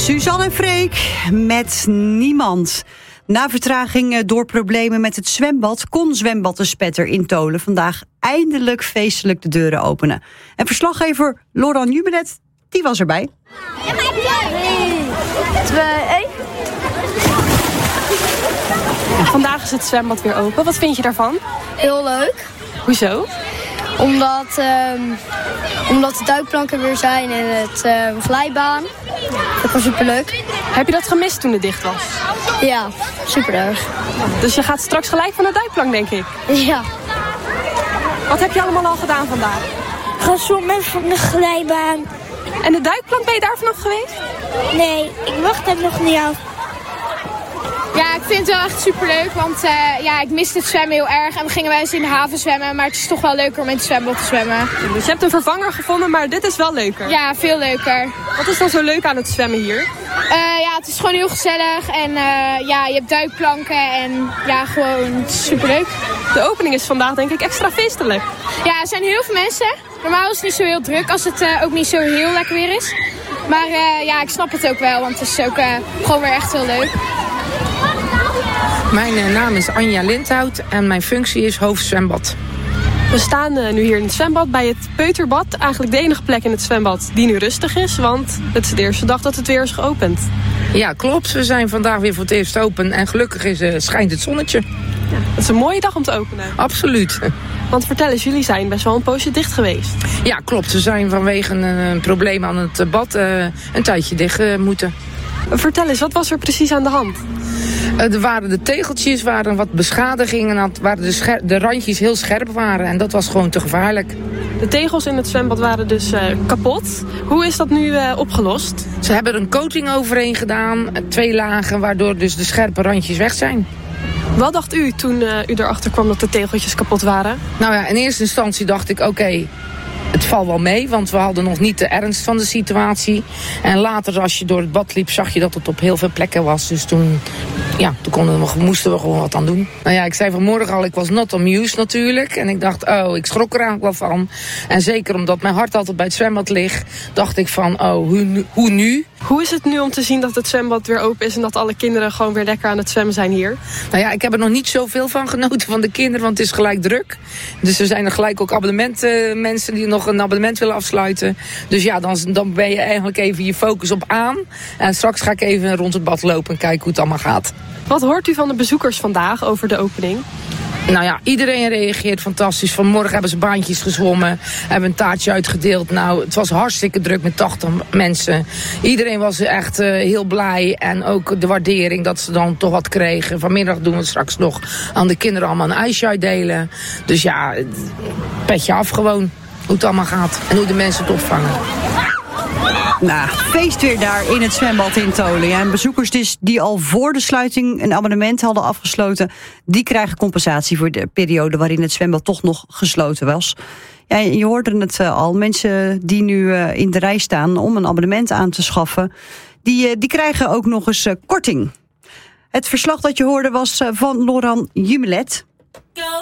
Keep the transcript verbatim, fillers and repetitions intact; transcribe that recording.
Suzanne en Freek met Niemand. Na vertraging door problemen met het zwembad kon zwembad De Spetter in Tholen vandaag eindelijk feestelijk de deuren openen. En verslaggever Laurent Jumelet, die was erbij. Twee. Vandaag is het zwembad weer open. Wat vind je daarvan? Heel leuk. Hoezo? Omdat, um, omdat de duikplanken weer zijn en het uh, glijbaan. Dat was superleuk. Heb je dat gemist toen het dicht was? Ja, super erg. Dus je gaat straks gelijk van de duikplank, denk ik? Ja. Wat heb je allemaal al gedaan vandaag? Gezwommen van de glijbaan. En de duikplank, ben je daar vanaf geweest? Nee, ik wacht er nog niet af. Ja, ik vind het wel echt superleuk, want uh, ja, ik miste het zwemmen heel erg. En we gingen wel eens in de haven zwemmen, maar het is toch wel leuker om in het zwembad te zwemmen. Dus je hebt een vervanger gevonden, maar dit is wel leuker? Ja, veel leuker. Wat is dan zo leuk aan het zwemmen hier? Uh, ja, het is gewoon heel gezellig en uh, ja, je hebt duikplanken en ja, gewoon het is superleuk. De opening is vandaag denk ik extra feestelijk. Ja, er zijn heel veel mensen. Normaal is het niet zo heel druk als het uh, ook niet zo heel lekker weer is. Maar uh, ja, ik snap het ook wel, want het is ook uh, gewoon weer echt heel leuk. Mijn naam is Anja Lindhout en mijn functie is hoofdzwembad. We staan uh, nu hier in het zwembad bij het Peuterbad. Eigenlijk de enige plek in het zwembad die nu rustig is, want het is de eerste dag dat het weer is geopend. Ja, klopt. We zijn vandaag weer voor het eerst open en gelukkig is, uh, schijnt het zonnetje. Ja, het is een mooie dag om te openen. Absoluut. Want vertel eens, jullie zijn best wel een poosje dicht geweest. Ja, klopt. We zijn vanwege een, een probleem aan het bad uh, een tijdje dicht uh, moeten. Vertel eens, wat was er precies aan de hand? Uh, er waren de tegeltjes, waren wat beschadigingen, en waren de, scher- de randjes heel scherp waren en dat was gewoon te gevaarlijk. De tegels in het zwembad waren dus uh, kapot. Hoe is dat nu uh, opgelost? Ze hebben er een coating overheen gedaan, twee lagen, waardoor dus de scherpe randjes weg zijn. Wat dacht u toen uh, u erachter kwam dat de tegeltjes kapot waren? Nou ja, in eerste instantie dacht ik, oké, okay, het valt wel mee, want we hadden nog niet de ernst van de situatie. En later, als je door het bad liep, zag je dat het op heel veel plekken was. Dus toen, ja, toen konden we, moesten we gewoon wat aan doen. Nou ja, ik zei vanmorgen al, ik was not amused natuurlijk. En ik dacht, oh, ik schrok er eigenlijk wel van. En zeker omdat mijn hart altijd bij het zwembad ligt, dacht ik van, oh, hoe, hoe nu? Hoe is het nu om te zien dat het zwembad weer open is en dat alle kinderen gewoon weer lekker aan het zwemmen zijn hier? Nou ja, ik heb er nog niet zoveel van genoten van de kinderen, want het is gelijk druk. Dus er zijn er gelijk ook abonnementen, mensen die nog een abonnement willen afsluiten. Dus ja, dan, dan ben je eigenlijk even je focus op aan. En straks ga ik even rond het bad lopen en kijken hoe het allemaal gaat. Wat hoort u van de bezoekers vandaag over de opening? Nou ja, iedereen reageert fantastisch. Vanmorgen hebben ze baantjes gezwommen, hebben een taartje uitgedeeld. Nou, het was hartstikke druk met tachtig mensen. Iedereen was echt uh, heel blij en ook de waardering dat ze dan toch wat kregen. Vanmiddag doen we straks nog aan de kinderen allemaal een ijsje uitdelen. Dus ja, petje af gewoon hoe het allemaal gaat en hoe de mensen het opvangen. Nou, feest weer daar in het zwembad in Tholen. Ja, en bezoekers dus die al voor de sluiting een abonnement hadden afgesloten, die krijgen compensatie voor de periode waarin het zwembad toch nog gesloten was. Ja, je hoorde het uh, al, mensen die nu uh, in de rij staan om een abonnement aan te schaffen, die, uh, die krijgen ook nog eens uh, korting. Het verslag dat je hoorde was uh, van Laurent Jumelet.